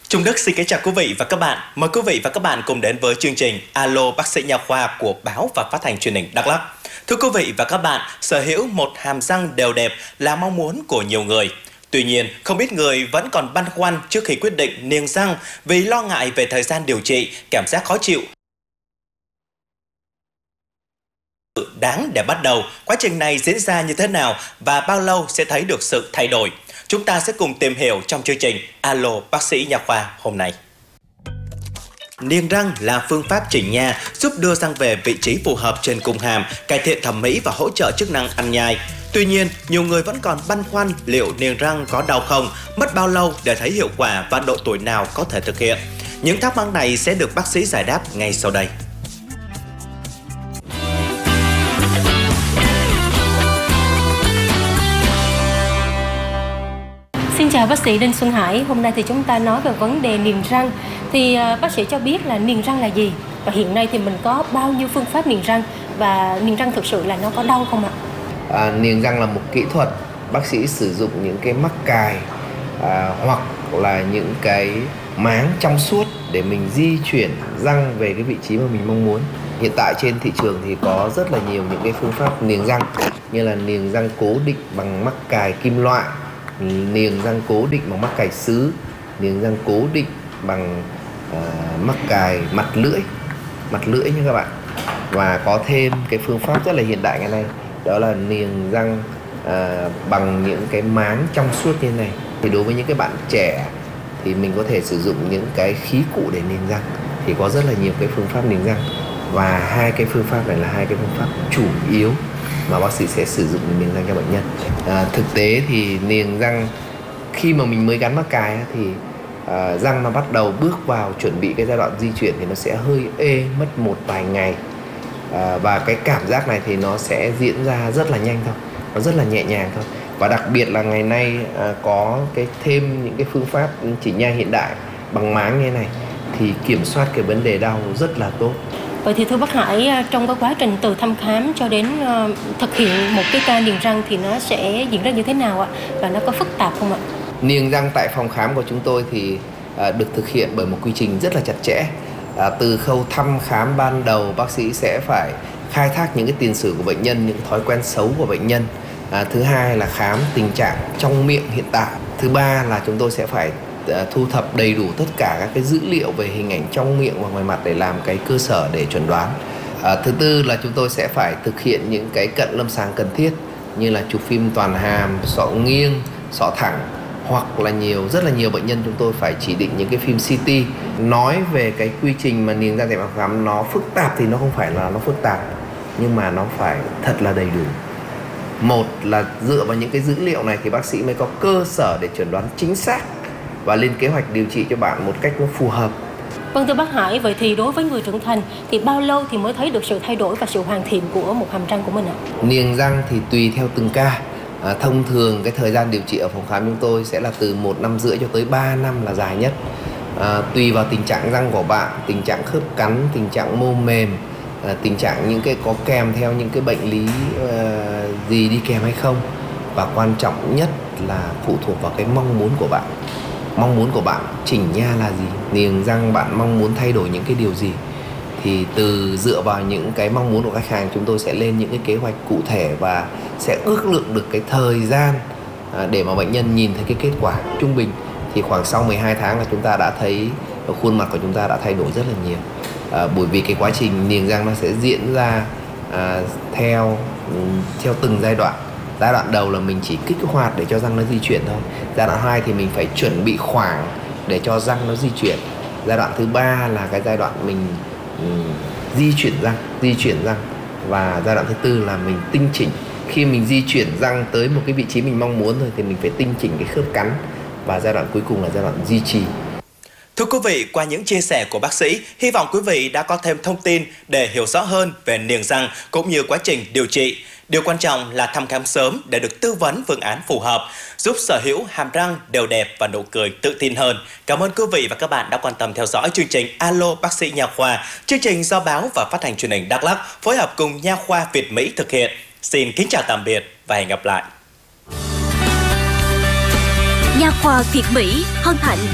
Trung Đức xin kính chào quý vị và các bạn. Mời quý vị và các bạn cùng đến với chương trình Alo Bác sĩ Nha khoa của Báo và Phát thanh Truyền hình Đắk Lắk. Thưa quý vị và các bạn, sở hữu một hàm răng đều đẹp là mong muốn của nhiều người. Tuy nhiên, không ít người vẫn còn băn khoăn trước khi quyết định niềng răng vì lo ngại về thời gian điều trị, cảm giác khó chịu. Đáng để bắt đầu, quá trình này diễn ra như thế nào và bao lâu sẽ thấy được sự thay đổi? Chúng ta sẽ cùng tìm hiểu trong chương trình Alo Bác sĩ Nha khoa hôm nay. Niềng răng là phương pháp chỉnh nha giúp đưa răng về vị trí phù hợp trên cung hàm, cải thiện thẩm mỹ và hỗ trợ chức năng ăn nhai. Tuy nhiên, nhiều người vẫn còn băn khoăn liệu niềng răng có đau không, mất bao lâu để thấy hiệu quả và độ tuổi nào có thể thực hiện. Những thắc mắc này sẽ được bác sĩ giải đáp ngay sau đây. Xin chào bác sĩ Đinh Xuân Hải. Hôm nay thì chúng ta nói về vấn đề niềng răng. Thì bác sĩ cho biết là niềng răng là gì? Và hiện nay thì mình có bao nhiêu phương pháp niềng răng? Và niềng răng thực sự là nó có đau không ạ? Niềng răng là một kỹ thuật bác sĩ sử dụng những cái mắc cài hoặc là những cái máng trong suốt để mình di chuyển răng về cái vị trí mà mình mong muốn. Hiện tại trên thị trường thì có rất là nhiều những cái phương pháp niềng răng, như là niềng răng cố định bằng mắc cài kim loại, niềng răng cố định bằng mắc cài sứ, niềng răng cố định bằng mắc cài mặt lưỡi nha các bạn. Và có thêm cái phương pháp rất là hiện đại ngày nay, đó là niềng răng bằng những cái máng trong suốt như thế này. Thì đối với những cái bạn trẻ thì mình có thể sử dụng những cái khí cụ để niềng răng. Thì có rất là nhiều cái phương pháp niềng răng, và hai cái phương pháp này là hai cái phương pháp chủ yếu mà bác sĩ sẽ sử dụng niềng răng cho bệnh nhân. Thực tế thì niềng răng khi mà mình mới gắn mắc cài thì răng nó bắt đầu bước vào chuẩn bị cái giai đoạn di chuyển thì nó sẽ hơi ê, mất một vài ngày, và cái cảm giác này thì nó sẽ diễn ra rất là nhanh thôi, nó rất là nhẹ nhàng thôi. Và đặc biệt là ngày nay có thêm những cái phương pháp chỉnh nha hiện đại bằng máng như thế này thì kiểm soát cái vấn đề đau rất là tốt. Vậy thì thưa bác Hải, trong cái quá trình từ thăm khám cho đến thực hiện một cái ca niềng răng thì nó sẽ diễn ra như thế nào ạ? Và nó có phức tạp không ạ? Niềng răng tại phòng khám của chúng tôi thì được thực hiện bởi một quy trình rất là chặt chẽ. Từ khâu thăm khám ban đầu, bác sĩ sẽ phải khai thác những cái tiền sử của bệnh nhân, những thói quen xấu của bệnh nhân. Thứ hai là khám tình trạng trong miệng hiện tại. Thứ ba là chúng tôi sẽ phải thu thập đầy đủ tất cả các cái dữ liệu về hình ảnh trong miệng và ngoài mặt để làm cái cơ sở để chẩn đoán. Thứ tư là chúng tôi sẽ phải thực hiện những cái cận lâm sàng cần thiết như là chụp phim toàn hàm, sọ nghiêng, sọ thẳng, hoặc là rất là nhiều bệnh nhân chúng tôi phải chỉ định những cái phim CT. Nói về cái quy trình mà niềng răng tại phòng khám nó phức tạp thì nó không phải là nó phức tạp, nhưng mà nó phải thật là đầy đủ. Một là dựa vào những cái dữ liệu này thì bác sĩ mới có cơ sở để chẩn đoán chính xác và lên kế hoạch điều trị cho bạn một cách nó phù hợp. Vâng, thưa bác Hải, vậy thì đối với người trưởng thành thì bao lâu thì mới thấy được sự thay đổi và sự hoàn thiện của một hàm răng của mình ạ? Niềng răng thì tùy theo từng ca. Thông thường cái thời gian điều trị ở phòng khám chúng tôi sẽ là từ 1,5 năm cho tới 3 năm là dài nhất. Tùy vào tình trạng răng của bạn, tình trạng khớp cắn, tình trạng mô mềm, tình trạng những cái có kèm theo những cái bệnh lý gì đi kèm hay không. Và quan trọng nhất là phụ thuộc vào cái mong muốn của bạn. Mong muốn của bạn chỉnh nha là gì? Niềng răng bạn mong muốn thay đổi những cái điều gì? Thì dựa vào những cái mong muốn của khách hàng, chúng tôi sẽ lên những cái kế hoạch cụ thể và sẽ ước lượng được cái thời gian để mà bệnh nhân nhìn thấy cái kết quả. Trung bình thì khoảng sau 12 tháng là chúng ta đã thấy khuôn mặt của chúng ta đã thay đổi rất là nhiều. Bởi vì cái quá trình niềng răng nó sẽ diễn ra theo từng giai đoạn. Giai đoạn đầu là mình chỉ kích hoạt để cho răng nó di chuyển thôi. Giai đoạn 2 thì mình phải chuẩn bị khoảng để cho răng nó di chuyển. Giai đoạn thứ 3 là cái giai đoạn mình di chuyển răng. Và giai đoạn thứ 4 là mình tinh chỉnh. Khi mình di chuyển răng tới một cái vị trí mình mong muốn rồi thì mình phải tinh chỉnh cái khớp cắn. Và giai đoạn cuối cùng là giai đoạn duy trì. Thưa quý vị, qua những chia sẻ của bác sĩ, hy vọng quý vị đã có thêm thông tin để hiểu rõ hơn về niềng răng cũng như quá trình điều trị. Điều quan trọng là thăm khám sớm để được tư vấn phương án phù hợp, giúp sở hữu hàm răng đều đẹp và nụ cười tự tin hơn. Cảm ơn quý vị và các bạn đã quan tâm theo dõi chương trình Alo Bác sĩ Nha khoa, chương trình do Báo và Phát thanh Truyền hình Đắk Lắk phối hợp cùng Nha khoa Việt Mỹ thực hiện. Xin kính chào tạm biệt và hẹn gặp lại. Nha khoa Việt Mỹ hân hạnh